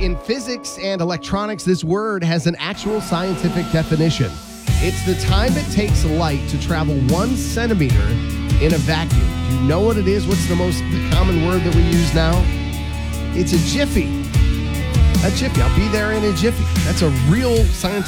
in physics and electronics, this word has an actual scientific definition. It's the time it takes light to travel 1 centimeter in a vacuum. Do you know what it is? What's the common word that we use now? It's a jiffy. A jiffy. I'll be there in a jiffy. That's a real scientific